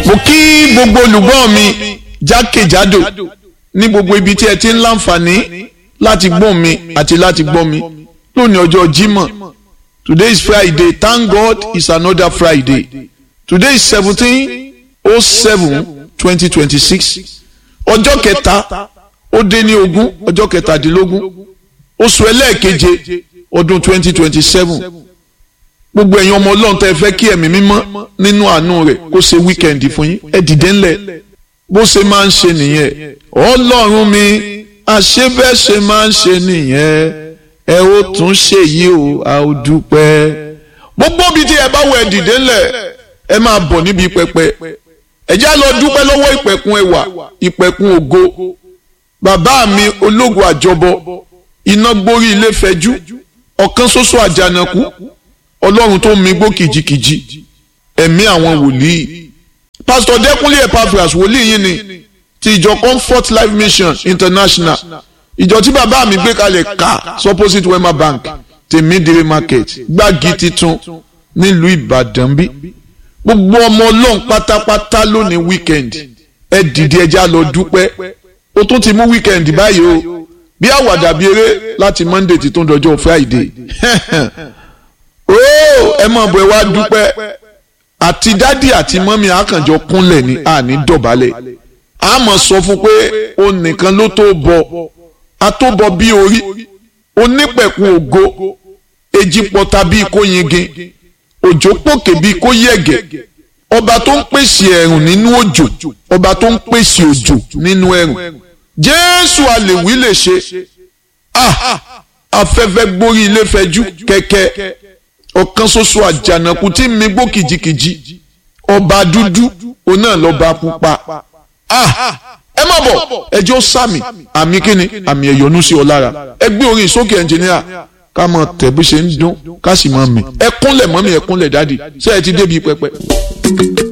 mo kí gbogbo olùgbọ́ mi jákèjádò ní gbogbo ibi tí ẹ ti ń láǹfààní láti gbọ́ mi àti láti gbọ́ mi lónìí ọjọ́ Jímọ̀. Today is Friday. Thank God it's another Friday. Today is 17/07/2026. Ọjọ́ kẹta ó dé ní ogún ọjọ́ kẹtàdínlógún oṣù ẹlẹ́ẹ̀keje ọdún 2027. Gbogbo ẹ̀yin ọmọ Ọlọ́run tẹ́ fẹ́ kí ẹ̀mí mímọ́ nínú àánú rẹ̀ kó ṣe wíkẹ́ndì fún yín ẹ dìde ńlẹ̀ bó ṣe máa ń ṣe nìyẹn. Ọlọ́run mi àṣebẹ́ ṣe máa ń ṣe nìyẹn ẹ ó tún ṣe yìí o a ó dúpẹ́. Gbogbo ibi tí ẹ bá wọ ẹ dìde ńlẹ̀ ẹ máa bọ̀ níbi pẹpẹ ẹ já lọ dúpẹ́ lọ́wọ́ ìpẹ̀kun ẹwà ìpẹ̀kun ògo bàbá mi ológun àjọbọ iná gbórí ilé fẹjú ọ̀kan ṣoṣo àjànàkú Ọlọ́run tó mi gbó kìjikìji ẹ̀mí àwọn wòlíì Pastor Dẹ́kunlé Epaphras wòlíì yìí ni ti ìjọ Comfort Life Mission International ìjọ tí bàbá mi gbé kalẹ̀ ká opposite Wema Bank tèmídìrí market gbági titun nílùú Ìbàdàn bí gbogbo ọmọ Ọlọ́run pátápátá lónìí weekend ẹ dìde ẹja lọ dúpẹ́ ó tún ti mú weekend báyìí o bí àwàdà bí eré láti Monday ti tún dọjọ́ Friday ẹ mọ̀ bọ̀ ẹ wá dúpẹ́ àti dádì àti mọ́mí àkànjọ kúnlẹ̀ ní àní dọ̀bálẹ̀ a mọ̀ sọ fún pé o nìkan ló tó bọ̀ a tó bọ̀ bí orí onípẹ̀kun ògo èjì pọ̀ta bíi kó yingin òjò pòkè bíi kó yẹ̀gẹ̀ ọba tó ń pèsè ẹ̀rùn nínú òjò ọba tó ń pèsè òjò nínú ẹ̀rùn Jésù àlèwí lè ṣe afẹ́fẹ́ gbórí ilé fẹjú kẹ̀kẹ́ ọ̀kan ṣoṣo àjànàkú tí mi gbó kìjikìji ọba dúdú òun náà lọ́ba pupa ẹ má bọ̀ ẹjọ́ sàmì àmì kíni àmì ẹ̀yọ́nú sí ọ lára ẹ gbé orin sókè ẹnjìníà ká mọ tẹ̀ bí ṣe ń dún ká sì mọ mi ẹ kúnlẹ̀ mọ́mí ẹ kúnlẹ̀ dádì ṣé ẹ ti débi pẹpẹ.